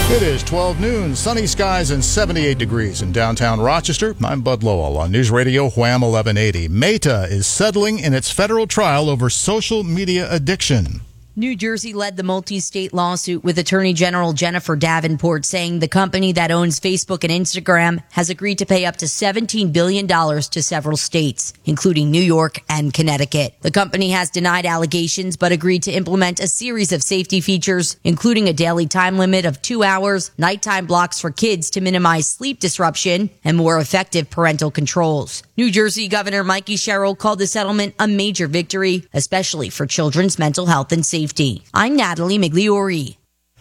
It is 12 noon, sunny skies and 78 degrees in downtown Rochester. I'm Bud Lowell on News Radio Wham 1180. Meta is settling in its federal trial over social media addiction. New Jersey led the multi-state lawsuit with Attorney General Jennifer Davenport saying the company that owns Facebook and Instagram has agreed to pay up to $17 billion to several states, including New York and Connecticut. The company has denied allegations but agreed to implement a series of safety features, including a daily time limit of 2 hours, nighttime blocks for kids to minimize sleep disruption, and more effective parental controls. New Jersey Governor Mikey Sherrill called the settlement a major victory, especially for children's mental health and safety. I'm Natalie Migliori.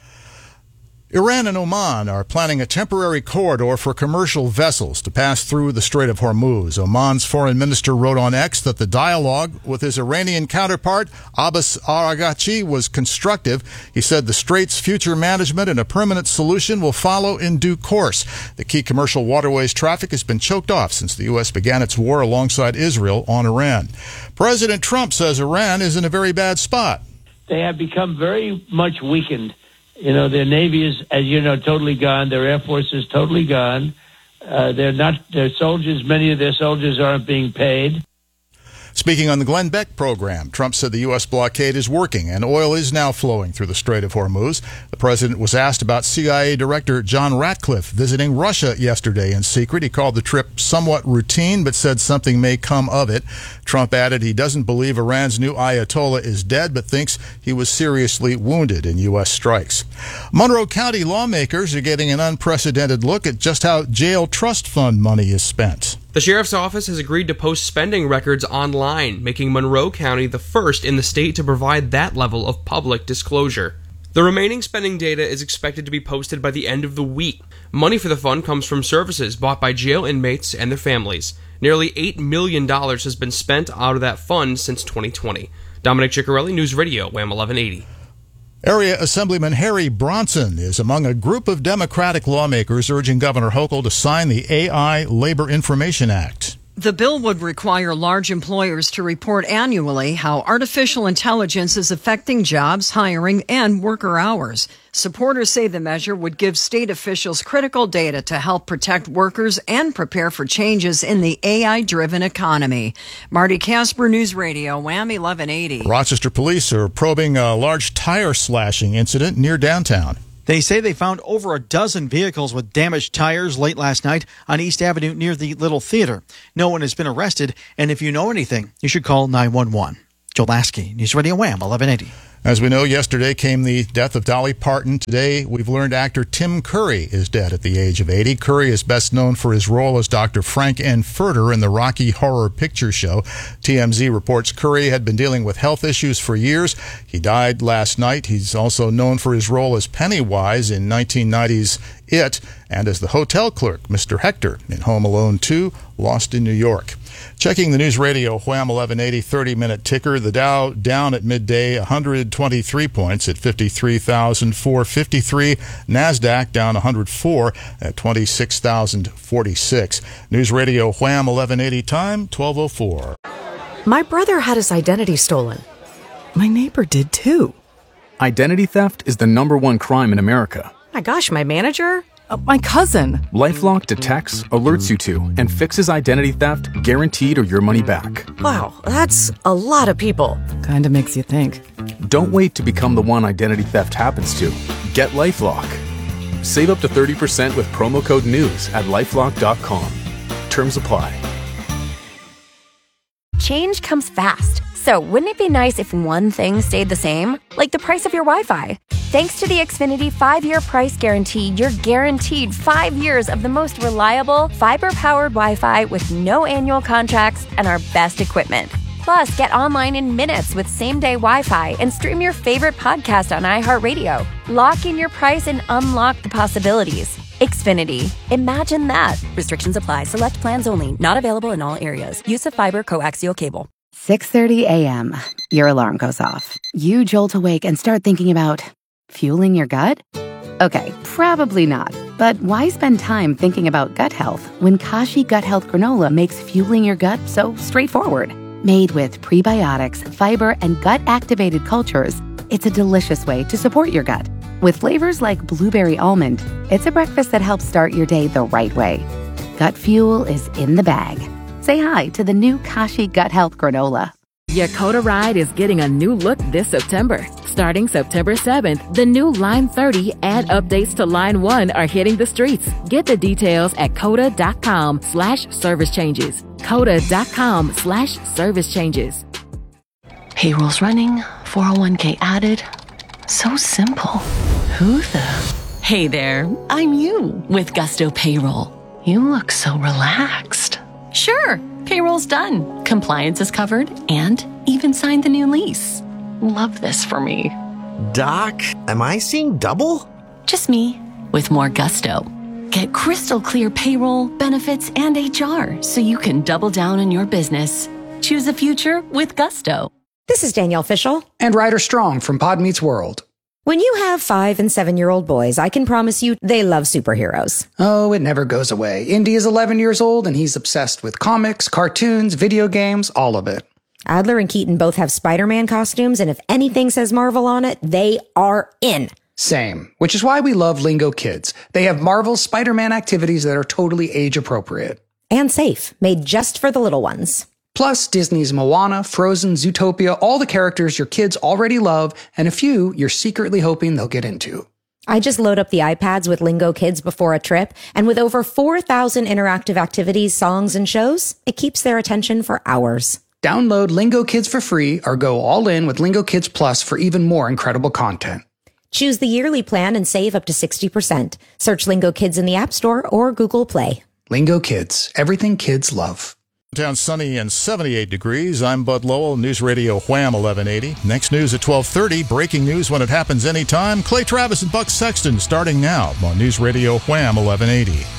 Iran and Oman are planning a temporary corridor for commercial vessels to pass through the Strait of Hormuz. Oman's foreign minister wrote on X that the dialogue with his Iranian counterpart, Abbas Araghchi, was constructive. He said the strait's future management and a permanent solution will follow in due course. The key commercial waterways traffic has been choked off since the U.S. began its war alongside Israel on Iran. President Trump says Iran is in a very bad spot. They have become very much weakened. You know, their Navy is, as you know, totally gone. Their Air Force is totally gone. Their soldiers, many of their soldiers aren't being paid. Speaking on the Glenn Beck program, Trump said the U.S. blockade is working and oil is now flowing through the Strait of Hormuz. The president was asked about CIA Director John Ratcliffe visiting Russia yesterday in secret. He called the trip somewhat routine, but said something may come of it. Trump added he doesn't believe Iran's new Ayatollah is dead, but thinks he was seriously wounded in U.S. strikes. Monroe County lawmakers are getting an unprecedented look at just how jail trust fund money is spent. The sheriff's office has agreed to post spending records online, making Monroe County the first in the state to provide that level of public disclosure. The remaining spending data is expected to be posted by the end of the week. Money for the fund comes from services bought by jail inmates and their families. Nearly $8 million has been spent out of that fund since 2020. Dominic Ciccarelli, News Radio, Wham 1180. Area Assemblyman Harry Bronson is among a group of Democratic lawmakers urging Governor Hochul to sign the AI Labor Information Act. The bill would require large employers to report annually how artificial intelligence is affecting jobs, hiring, and worker hours. Supporters say the measure would give state officials critical data to help protect workers and prepare for changes in the AI-driven economy. Marty Casper, News Radio, Wham 1180. Rochester police are probing a large tire slashing incident near downtown. They say they found over a dozen vehicles with damaged tires late last night on East Avenue near the Little Theater. No one has been arrested, and if you know anything, you should call 911. Joe Lasky, News Radio Wham 1180. As we know, yesterday came the death of Dolly Parton. Today, we've learned actor Tim Curry is dead at the age of 80. Curry is best known for his role as Dr. Frank N. Furter in the Rocky Horror Picture Show. TMZ reports Curry had been dealing with health issues for years. He died last night. He's also known for his role as Pennywise in 1990's It and as the hotel clerk, Mr. Hector, in Home Alone 2, Lost in New York. Checking the News Radio Wham 1180 30-minute ticker, the Dow down at midday 123 points at 53,453. NASDAQ down 104 at 26,046. News Radio Wham 1180 time, 12:04. My brother had his identity stolen. My neighbor did too. Identity theft is the #1 crime in America. My gosh, my manager? My cousin. LifeLock detects, alerts you to, and fixes identity theft guaranteed or your money back. Wow, that's a lot of people. Kinda makes you think. Don't wait to become the one identity theft happens to. Get LifeLock. Save up to 30% with promo code NEWS at LifeLock.com. Terms apply. Change comes fast. So wouldn't it be nice if one thing stayed the same? Like the price of your Wi-Fi. Thanks to the Xfinity 5-year price guarantee, you're guaranteed 5 years of the most reliable, fiber-powered Wi-Fi with no annual contracts and our best equipment. Plus, get online in minutes with same-day Wi-Fi and stream your favorite podcast on iHeartRadio. Lock in your price and unlock the possibilities. Xfinity. Imagine that. Restrictions apply. Select plans only. Not available in all areas. Use of fiber coaxial cable. 6:30 a.m. Your alarm goes off. You jolt awake and start thinking about fueling your gut? Okay, probably not. But why spend time thinking about gut health when Kashi Gut Health Granola makes fueling your gut so straightforward? Made with prebiotics, fiber, and gut-activated cultures, it's a delicious way to support your gut. With flavors like blueberry almond, it's a breakfast that helps start your day the right way. Gut Fuel is in the bag. Say hi to the new Kashi Gut Health Granola. Your Coda ride is getting a new look this September. Starting September 7th, the new Line 30 and updates to Line 1 are hitting the streets. Get the details at coda.com/service changes. Coda.com/service changes. Payroll's running, 401k added. So simple. Who the? Hey there, I'm you with Gusto Payroll. You look so relaxed. Sure, payroll's done. Compliance is covered and even signed the new lease. Love this for me. Doc, am I seeing double? Just me with more gusto. Get crystal clear payroll, benefits, and HR so you can double down on your business. Choose a future with Gusto. This is Danielle Fishel. And Ryder Strong from Pod Meets World. When you have 5- and 7-year-old boys, I can promise you they love superheroes. Oh, it never goes away. Indy is 11 years old and he's obsessed with comics, cartoons, video games, all of it. Adler and Keaton both have Spider-Man costumes, and if anything says Marvel on it, they are in. Same, which is why we love Lingo Kids. They have Marvel's Spider-Man activities that are totally age-appropriate. And safe, made just for the little ones. Plus, Disney's Moana, Frozen, Zootopia, all the characters your kids already love, and a few you're secretly hoping they'll get into. I just load up the iPads with Lingo Kids before a trip, and with over 4,000 interactive activities, songs, and shows, it keeps their attention for hours. Download Lingo Kids for free or go all in with Lingo Kids Plus for even more incredible content. Choose the yearly plan and save up to 60%. Search Lingo Kids in the App Store or Google Play. Lingo Kids, everything kids love. Down sunny and 78 degrees. I'm Bud Lowell, News Radio Wham 1180. Next news at 12:30. Breaking news when it happens anytime. Clay Travis and Buck Sexton starting now on News Radio Wham 1180.